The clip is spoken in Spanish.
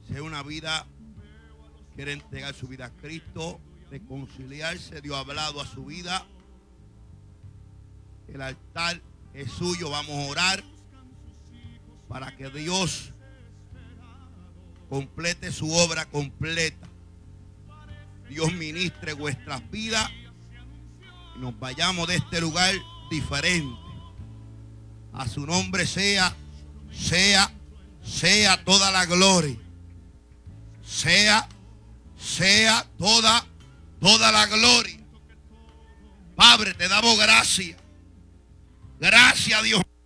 sea una vida, quiere entregar su vida a Cristo, reconciliarse, Dios ha hablado a su vida. El altar es suyo, vamos a orar para que Dios complete su obra completa. Dios ministre vuestras vidas y nos vayamos de este lugar diferente. A su nombre sea toda la gloria. Sea toda la gloria. Padre, te damos gracias. Gracias, Dios.